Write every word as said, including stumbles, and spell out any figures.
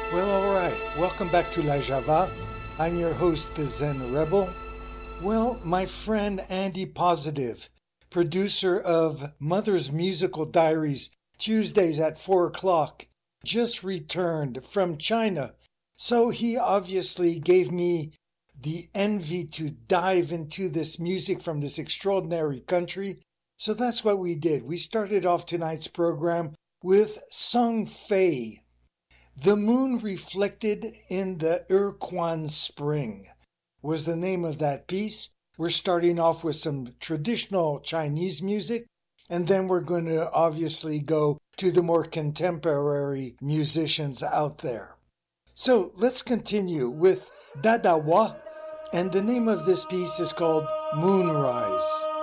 Well, all right. Welcome back to La Java. I'm your host, the Zen Rebel. Well, my friend Andy Positive, producer of Mother's Musical Diaries, Tuesdays at four o'clock, just returned from China. So he obviously gave me the envy to dive into this music from this extraordinary country. So that's what we did. We started off tonight's program with Song Fei. The Moon Reflected in the Urquan Spring was the name of that piece. We're starting off with some traditional Chinese music, and then we're going to obviously go to the more contemporary musicians out there. So let's continue with Dadawa, and the name of this piece is called Moonrise.